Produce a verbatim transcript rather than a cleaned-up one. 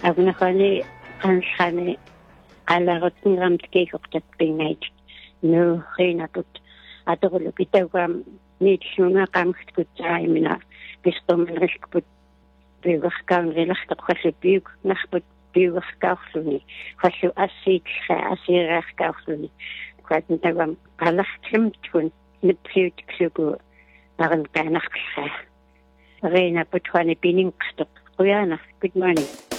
агнахани аншани аларутнграмт кихоқтат пингайт ну хинатут аторлу китаугам нитшнунга qamgtkutsaimina кистомнрискпут пиугеркаанрилартоққаллу нарпут пиугеркаарлуни халлу ассиитсха асиерааркаарлуни кватнтагам қалартимткун нипплиутиксуку наран таанарксаа рейна путхани пинингқстоқ куяна good morning